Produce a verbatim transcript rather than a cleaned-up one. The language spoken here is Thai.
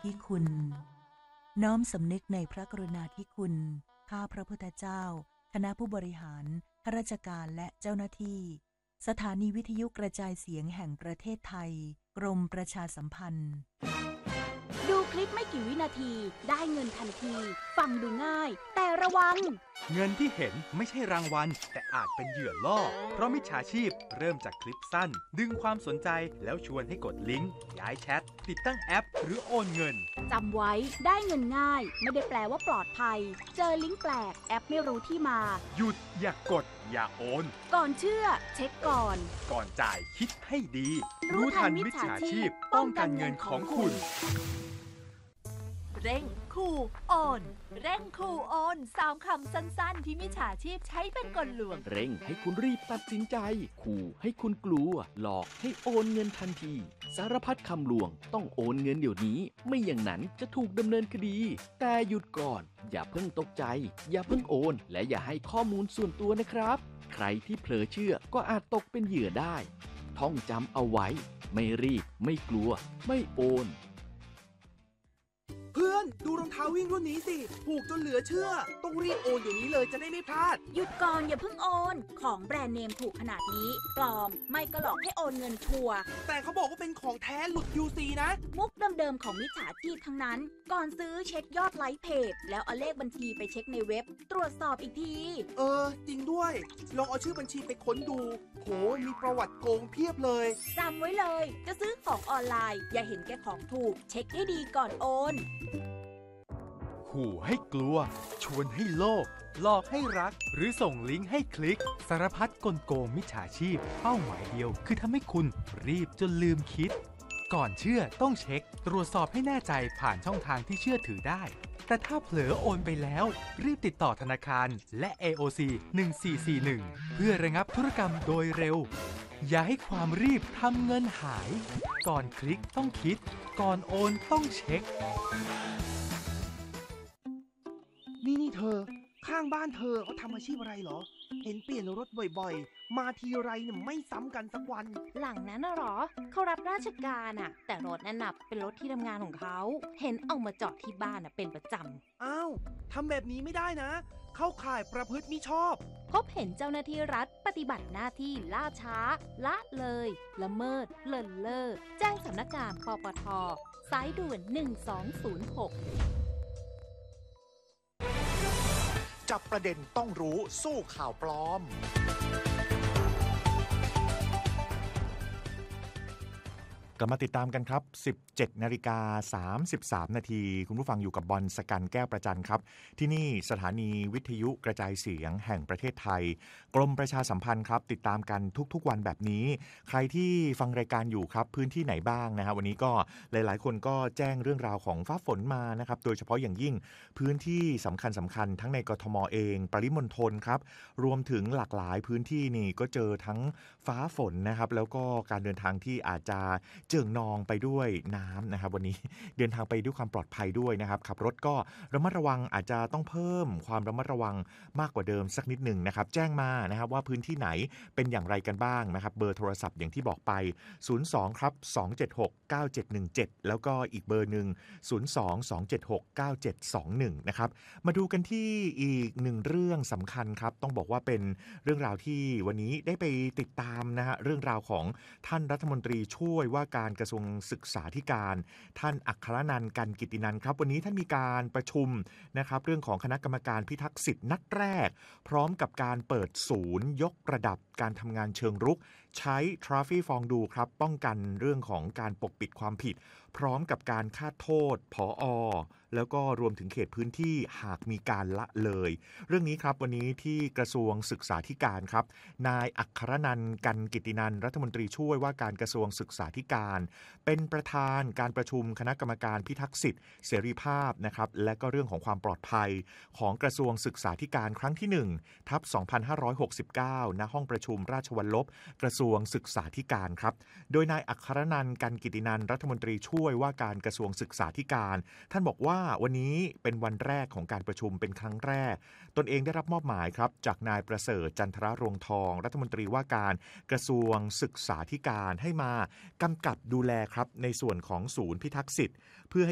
ธิคุณน้อมสำนึกในพระกรุณาธิคุณข้าพระพุทธเจ้าคณะผู้บริหารข้าราชการและเจ้าหน้าที่สถานีวิทยุกระจายเสียงแห่งประเทศไทยกรมประชาสัมพันธ์ดูคลิปไม่กี่วินาทีได้เงินทันทีฟังดูง่ายแต่ระวังเงินที่เห็นไม่ใช่รางวัลแต่อาจเป็นเหยื่อล่อเพราะมิจฉาชีพเริ่มจากคลิปสั้นดึงความสนใจแล้วชวนให้กดลิงก์ย้ายแชทติดตั้งแอปหรือโอนเงินจำไว้ได้เงินง่ายไม่ได้แปลว่าปลอดภัยเจอลิงก์แปลกแอปไม่รู้ที่มาหยุดอย่ากกดอย่าโอนก่อนเชื่อเช็คก่อนก่อนจ่ายคิดให้ดีรู้ทันมิจฉาชีพป้องกันเงินของคุณเร่งขู่โอนเร่งขู่โอนสามคำสั้นๆที่มิจฉาชีพใช้เป็นกลลวงเร่งให้คุณรีบตัดสินใจขู่ให้คุณกลัวหลอกให้โอนเงินทันทีสารพัดคำลวงต้องโอนเงินเดี๋ยวนี้ไม่อย่างนั้นจะถูกดำเนินคดีแต่หยุดก่อนอย่าเพิ่งตกใจอย่าเพิ่งโอนและอย่าให้ข้อมูลส่วนตัวนะครับใครที่เผลอเชื่อก็อาจตกเป็นเหยื่อได้ท่องจำเอาไว้ไม่รีบไม่กลัวไม่โอนเพื่อนดูรองเท้าวิ่งรุ่นนี้สิถูกจนเหลือเชื่อต้องรีบโอนเดี๋ยวนี้เลยจะได้ไม่พลาดหยุดก่อนอย่าเพิ่งโอนของแบรนด์เนมถูกขนาดนี้ปลอมไม่ก็หลอกให้โอนเงินชัวร์แต่เขาบอกว่าเป็นของแท้หลุด ยู ซี นะมุกเดิมๆของมิจฉาชีพทั้งนั้นก่อนซื้อเช็คยอดไลค์เพจแล้วเอาเลขบัญชีไปเช็คในเว็บตรวจสอบอีกทีเออจริงด้วยลองเอาชื่อบัญชีไปค้นดูโหมีประวัติโกงเพียบเลยจำไว้เลยจะซื้อของออนไลน์อย่าเห็นแก่ของถูกเช็คให้ดีก่อนโอนขู่ให้กลัวชวนให้โลภหลอกให้รักหรือส่งลิงก์ให้คลิกสารพัดกลโกงมิจฉาชีพเป้าหมายเดียวคือทำให้คุณรีบจนลืมคิดก่อนเชื่อต้องเช็คตรวจสอบให้แน่ใจผ่านช่องทางที่เชื่อถือได้แต่ถ้าเผลอโอนไปแล้วรีบติดต่อธนาคารและ เอ โอ ซี หนึ่งสี่สี่หนึ่งเพื่อระงับธุรกรรมโดยเร็วอย่าให้ความรีบทำเงินหายก่อนคลิกต้องคิดก่อนโอนต้องเช็คนี่นี่เธอข้างบ้านเธอเขาทำอาชีพอะไรเหรอเห็นเปลี่ยนรถบ่อยๆมาทีไรเนี่ยไม่ซ้ำกันสักวันหลังนั้นน่ะหรอเขารับราชการอ่ะแต่รถนั่นน่ะเป็นรถที่ทำงานของเขาเห็นเอามาจอดที่บ้านอ่ะเป็นประจำอ้าวทำแบบนี้ไม่ได้นะเข้าข่ายประพฤติมิชอบพบเห็นเจ้าหน้าที่รัฐปฏิบัติหน้าที่ล่าช้าละเลยละเมิดเลินเล่อแจ้งสำนักงานปปท.สายด่วนหนึ่งสองศูนย์หกจับประเด็นต้องรู้สู้ข่าวปลอมกลับมาติดตามกันครับ สิบเจ็ดนาฬิกาสามสิบสาม นาทีคุณผู้ฟังอยู่กับบอลสกันแก้วประจันครับที่นี่สถานีวิทยุกระจายเสียงแห่งประเทศไทยกรมประชาสัมพันธ์ครับติดตามกันทุกๆวันแบบนี้ใครที่ฟังรายการอยู่ครับพื้นที่ไหนบ้างนะฮะวันนี้ก็หลายๆคนก็แจ้งเรื่องราวของฟ้าฝนมานะครับโดยเฉพาะอย่างยิ่งพื้นที่สำคัญสำคัญทั้งในกทมเองปริมณฑลครับรวมถึงหลากหลายพื้นที่นี่ก็เจอทั้งฟ้าฝนนะครับแล้วก็การเดินทางที่อาจจะเจิ่งนองไปด้วยน้ำนะครับวันนี้เดินทางไปด้วยความปลอดภัยด้วยนะครับขับรถก็ระมัดระวังอาจจะต้องเพิ่มความระมัดระวังมากกว่าเดิมสักนิดหนึ่งนะครับแจ้งมานะครับว่าพื้นที่ไหนเป็นอย่างไรกันบ้างนะครับเบอร์โทรศัพท์อย่างที่บอกไปศูนย์ สองครับสอง เจ็ด หก เก้า เจ็ด หนึ่ง เจ็ดแล้วก็อีกเบอร์นึงศูนย์ สอง สอง เจ็ด หก เก้า เจ็ด สอง หนึ่งนะครับมาดูกันที่อีกหนึ่งเรื่องสำคัญครับต้องบอกว่าเป็นเรื่องราวที่วันนี้ได้ไปติดตามนะฮะเรื่องราวของท่านรัฐมนตรีช่วยว่าการกระทรวงศึกษาธิการท่านอัครนันท์ กันกิตินันท์ครับวันนี้ท่านมีการประชุมนะครับเรื่องของคณะกรรมการพิทักษ์สิทธินัดแรกพร้อมกับการเปิดศูนย์ยกระดับการทำงานเชิงรุกใช้ทราฟี่ฟองดูครับป้องกันเรื่องของการปกปิดความผิดพร้อมกับการคาดโทษผอ.แล้วก็รวมถึงเขตพื้นที่หากมีการละเลยเรื่องนี้ครับวันนี้ที่กระทรวงศึกษาธิการครับนายอัครนันท์ กันกิตินันท์รัฐมนตรีช่วยว่าการกระทรวงศึกษาธิการเป็นประธานการประชุมคณะกรรมการพิทักษ์สิทธิเสรีภาพนะครับและก็เรื่องของความปลอดภัยของกระทรวงศึกษาธิการครั้งที่หนึ่งทับสองพันห้าร้อยหกสิบเก้าณห้องประชุมราชวัลลบกระทรวงศึกษาธิการครับโดยนายอัครนันท์ กันกิตินันท์รัฐมนตรีช่วยว่าการกระทรวงศึกษาธิการท่านบอกว่าวันนี้เป็นวันแรกของการประชุมเป็นครั้งแรกตนเองได้รับมอบหมายครับจากนายประเสริฐจันทรรวงทองรัฐมนตรีว่าการกระทรวงศึกษาธิการให้มากำกับดูแลครับในส่วนของศูนย์พิทักษ์สิทธิ์เพื่อ